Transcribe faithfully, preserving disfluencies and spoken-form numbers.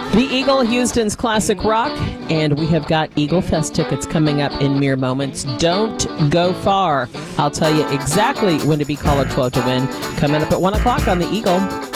The Eagle, Houston's classic rock, and we have got Eagle Fest tickets coming up in mere moments. Don't go far. I'll tell you exactly when to be caller twelve to win. Coming up at one o'clock on the Eagle.